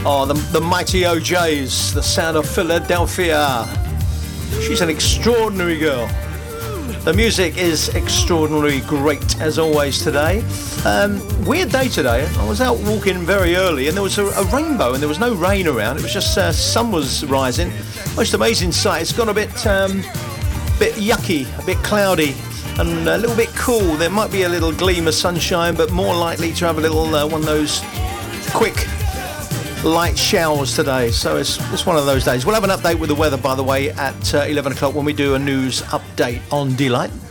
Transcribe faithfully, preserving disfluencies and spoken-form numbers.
Oh, the, the mighty O Js, the sound of Philadelphia. She's an extraordinary girl. The music is extraordinarily great, as always, today. Um, weird day today. I was out walking very early and there was a, a rainbow and there was no rain around. It was just uh, sun was rising. Most amazing sight. It's got a bit, um, bit yucky, a bit cloudy and a little bit cool. There might be a little gleam of sunshine, but more likely to have a little uh, one of those quick light showers today, so it's, it's one of those days. We'll have an update with the weather, by the way, at uh, eleven o'clock when we do a news update on Delight.